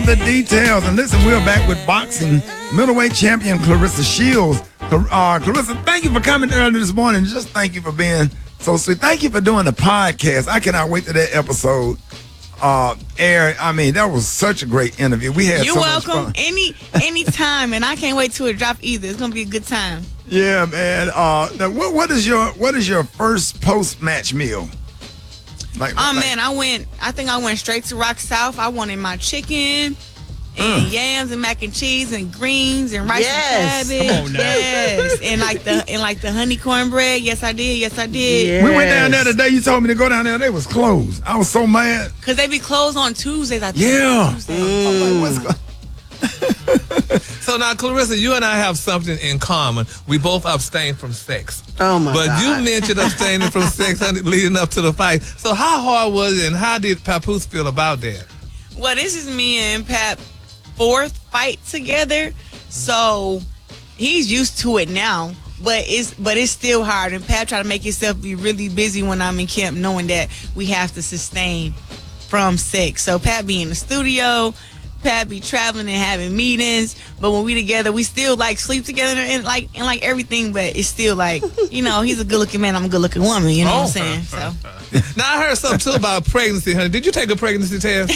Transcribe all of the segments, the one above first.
The details. And listen, we're back with boxing middleweight champion Claressa Shields. Claressa, thank you for coming early this morning. Just thank you for being so sweet. Thank you for doing the podcast. I cannot wait till that episode air. I mean, that was such a great interview. We had You're so welcome. much fun. Any time, and I can't wait till it drop either. It's gonna be a good time. Yeah, man. Now, what is your first post match meal? Man, I think I went straight to Rock South. I wanted my chicken and yams and mac and cheese and greens and rice and cabbage. Come on now. Yes, and like the honey cornbread. Yes, I did. We went down there today. You told me to go down there. They was closed. I was so mad. Cause they be closed on Tuesdays. I think. Yeah. Tuesdays. What's going- So now, Claressa, you and I have something in common. We both abstain from sex. Oh, my But God. you mentioned abstaining from sex leading up to the fight. So how hard was it, and how did Papoose feel about that? Well, this is me and Pap fourth fight together, so he's used to it now. But it's still hard, and Pap try to make himself be really busy when I'm in camp, knowing that we have to sustain from sex. So Pap be in the studio, Pat be traveling and having meetings, but when we together, we still like sleep together and like everything. But it's still like, you know, he's a good looking man, I'm a good looking woman. You know what I'm saying? So Now, I heard something, too, about pregnancy, honey. Did you take a pregnancy test?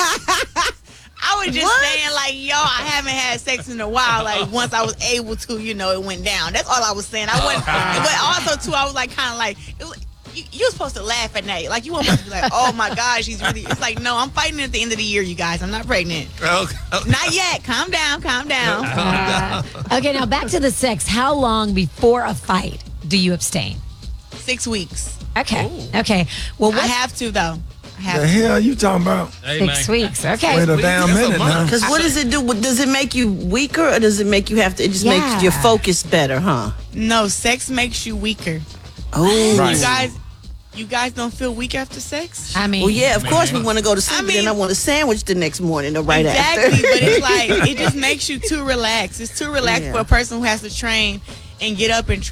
I was just saying, like, yo, I haven't had sex in a while. Like, once I was able to, you know, it went down. That's all I was saying. I wasn't, but also too, I was like, kind of like, you're supposed to laugh at that. Like, you weren't supposed to be like, oh my gosh, she's really. It's like, no, I'm fighting at the end of the year, you guys. I'm not pregnant. Okay. Not yet. Calm down. Calm down. Okay, now back to the sex. How long before a fight do you abstain? 6 weeks. Okay. Okay. Well, I what? have to though. I have The to. hell you talking about? 6 weeks. Okay. Wait a damn that's a minute month. now. Because what does it do? Does it make you weaker, or does it make you have to? It just makes your focus better, huh? No, sex makes you weaker. Oh, Right. You guys don't feel weak after sex? I mean, well, yeah. Of course, we want to go to sleep, I but then mean- I want a sandwich the next morning or right Exactly, after. but it's like it just makes you too relaxed. It's too relaxed Yeah. for a person who has to train and get up and